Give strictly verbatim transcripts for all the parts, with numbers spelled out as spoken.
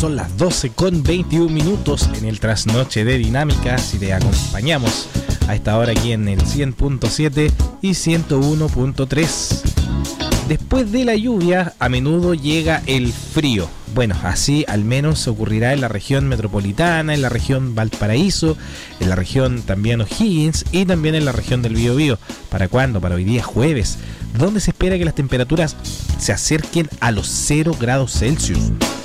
son las doce con veintiún minutos en el trasnoche de Dinámica. Si te acompañamos a esta hora aquí en el cien punto siete y ciento uno punto tres. Después de la lluvia, a menudo llega el frío. Bueno, así al menos ocurrirá en la región metropolitana, en la región Valparaíso, en la región también O'Higgins y también en la región del Biobío. ¿Para cuándo? Para hoy día jueves, donde se espera que las temperaturas se acerquen a los cero grados Celsius.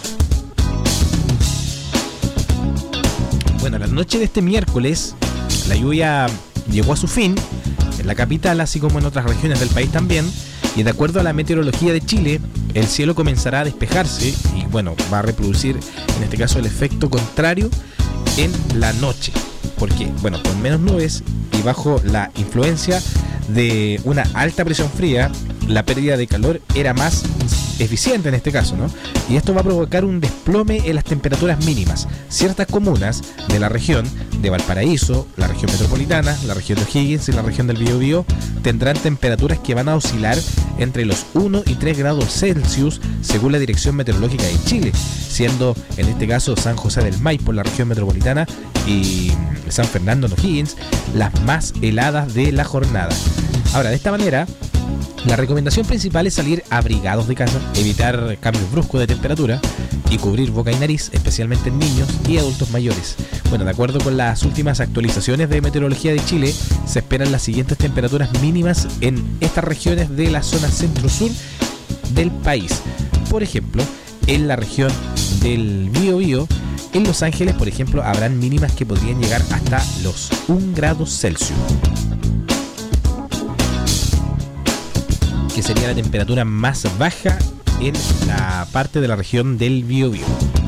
Bueno, la noche de este miércoles, la lluvia llegó a su fin en la capital, así como en otras regiones del país también. Y de acuerdo a la meteorología de Chile, el cielo comenzará a despejarse y bueno, va a reproducir en este caso el efecto contrario en la noche. Porque, bueno, con menos nubes y bajo la influencia de una alta presión fría, la pérdida de calor era más eficiente en este caso, ¿no? Y esto va a provocar un desplome en las temperaturas mínimas. Ciertas comunas de la región de Valparaíso, la región metropolitana, la región de O'Higgins y la región del Biobío tendrán temperaturas que van a oscilar entre los uno y tres grados Celsius según la Dirección Meteorológica de Chile, siendo en este caso San José del Maipo, la región metropolitana, y San Fernando en O'Higgins las más heladas de la jornada. Ahora, de esta manera, la recomendación principal es salir abrigados de casa, evitar cambios bruscos de temperatura y cubrir boca y nariz, especialmente en niños y adultos mayores. Bueno, de acuerdo con las últimas actualizaciones de Meteorología de Chile, se esperan las siguientes temperaturas mínimas en estas regiones de la zona centro-sur del país. Por ejemplo, en la región del Biobío, en Los Ángeles, por ejemplo, habrán mínimas que podrían llegar hasta los un grado Celsius, que sería la temperatura más baja en la parte de la región del Biobío.